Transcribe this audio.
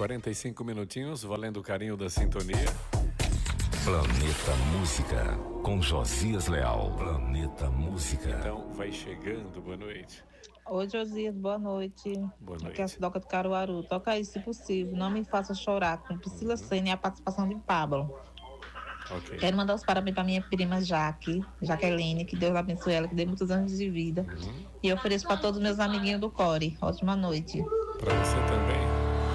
45 minutinhos, valendo o carinho da sintonia. Planeta Música, com Josias Leal. Planeta Música. Então, vai chegando, boa noite. Oi, Josias, boa noite. Boa noite. Aqui é a Sidoca de Caruaru. Toca aí, se possível. Não me faça chorar, com Priscila Senna e a participação de Pablo. Ok. Quero mandar os parabéns para minha prima Jaqueline, que Deus abençoe ela, que dê muitos anos de vida. E ofereço para todos os meus amiguinhos do Core. Ótima noite. Para você também.